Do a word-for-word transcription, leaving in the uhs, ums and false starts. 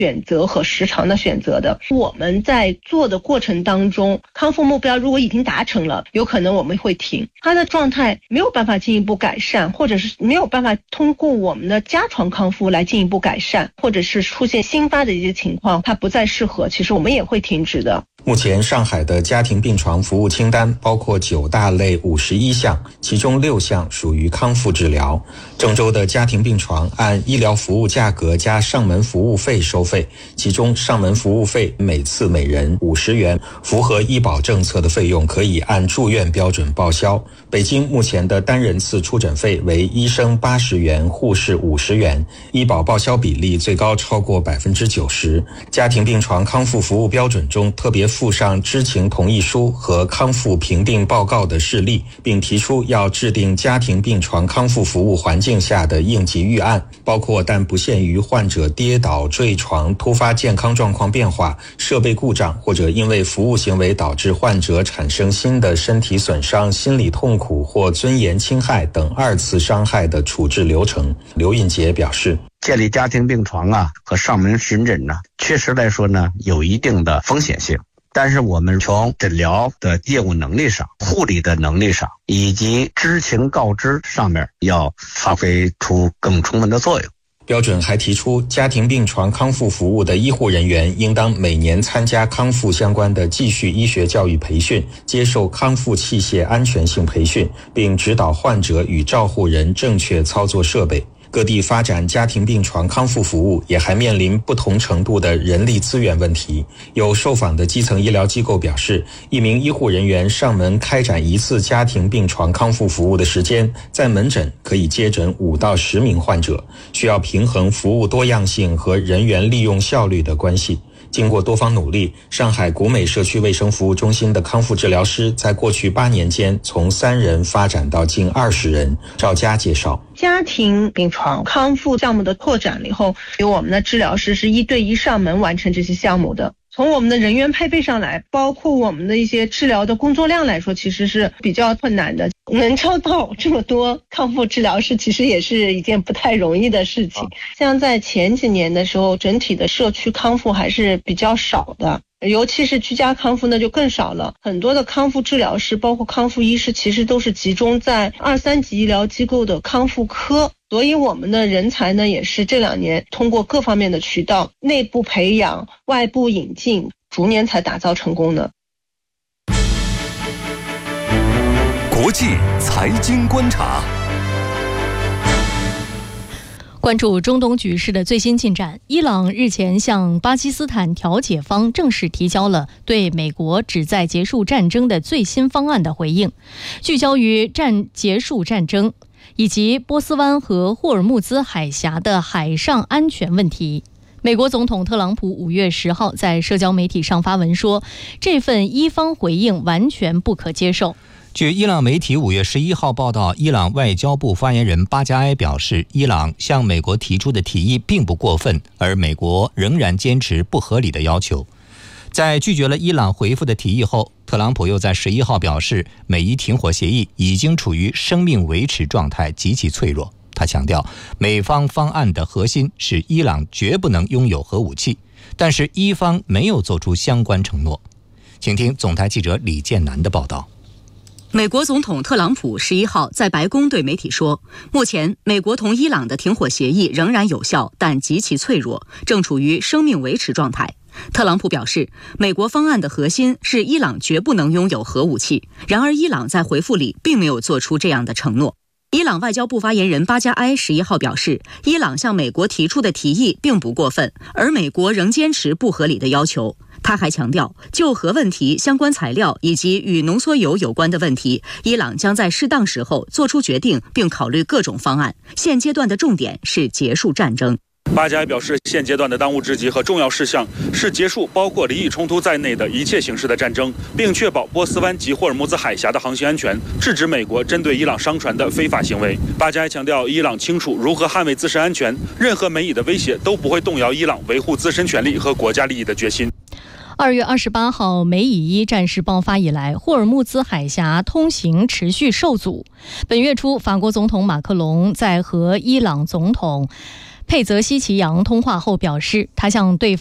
选择和时长的选择的。我们在做的过程当中，康复目标如果已经达成了，有可能我们会停，他的状态没有办法进一步改善，或者是没有办法通过我们的加床康复来进一步改善，或者是出现新发的一些情况，它不再适合，其实我们也会停止的。 目前上海的家庭病床服务清单包括九大类五十一项，其中六项属于康复治疗。郑州的家庭病床按医疗服务价格加上门服务费收费，其中上门服务费每次每人五十元，符合医保政策的费用可以按住院标准报销。北京目前的单人次出诊费为医生八十元，护士五十元，医保报销比例最高超过百分之九十。家庭病床康复服务标准中特别附上知情同意书和康复评定报告的事例，并提出要制定家庭病床康复服务环境下的应急预案，包括但不限于患者跌倒、坠床、突发健康状况变化、设备故障，或者因为服务行为导致患者产生新的身体损伤、心理痛苦或尊严侵害等二次伤害的处置流程。刘印杰表示， 建立家庭病床啊和上门巡诊呢，确实来说呢有一定的风险性。但是我们从诊疗的业务能力上、护理的能力上以及知情告知上面要发挥出更充分的作用。 标准还提出，家庭病床康复服务的医护人员应当每年参加康复相关的继续医学教育培训，接受康复器械安全性培训，并指导患者与照护人正确操作设备。各地发展家庭病床康复服务也还面临不同程度的人力资源问题。有受访的基层医疗机构表示，一名医护人员上门开展一次家庭病床康复服务的时间，在门诊可以接诊五到十名患者，需要平衡服务多样性和人员利用效率的关系。经过多方努力，上海古美社区卫生服务中心的康复治疗师在过去八年间从三人发展到近二十人。赵佳介绍， 家庭病床康复项目的拓展了以后，由我们的治疗师是一对一上门完成这些项目的。从我们的人员配备上来，包括我们的一些治疗的工作量来说，其实是比较困难的。能招到这么多康复治疗师，其实也是一件不太容易的事情。像在前几年的时候，整体的社区康复还是比较少的，尤其是居家康复呢就更少了。很多的康复治疗师包括康复医师其实都是集中在二三级医疗机构的康复科，所以我们的人才呢也是这两年通过各方面的渠道内部培养、外部引进，逐年才打造成功的。 国际财经观察， 关注中东局势的最新进展，伊朗日前向巴基斯坦调解方正式提交了对美国旨在结束战争的最新方案的回应，聚焦于战结束战争以及波斯湾和霍尔木兹海峡的海上安全问题。美国总统特朗普五月十号在社交媒体上发文说，这份伊方回应完全不可接受。 据伊朗媒体五月十一号报道，伊朗外交部发言人巴加埃表示，伊朗向美国提出的提议并不过分，而美国仍然坚持不合理的要求。在拒绝了伊朗回复的提议后，特朗普又在十一号表示，美伊停火协议已经处于生命维持状态，极其脆弱。他强调，美方方案的核心是伊朗绝不能拥有核武器，但是伊方没有做出相关承诺。请听总台记者李建南的报道。 美国总统特朗普十一号在白宫对媒体说，目前美国同伊朗的停火协议仍然有效，但极其脆弱，正处于生命维持状态。特朗普表示，美国方案的核心是伊朗绝不能拥有核武器，然而伊朗在回复里并没有做出这样的承诺。伊朗外交部发言人巴加埃十一号表示，伊朗向美国提出的提议并不过分，而美国仍坚持不合理的要求。他还强调，就核问题、相关材料以及与浓缩铀有关的问题，伊朗将在适当时候做出决定，并考虑各种方案。现阶段的重点是结束战争。 巴加埃表示，现阶段的当务之急和重要事项是结束包括离异冲突在内的一切形式的战争，并确保波斯湾及霍尔木兹海峡的航行安全，制止美国针对伊朗商船的非法行为。巴加埃强调，伊朗清楚如何捍卫自身安全，任何美以的威胁都不会动摇伊朗维护自身权利和国家利益的决心。 二月二十八号，美以伊战事爆发以来，霍尔木兹海峡通行持续受阻。本月初，法国总统马克龙在和伊朗总统佩泽西奇扬通话后表示，他向对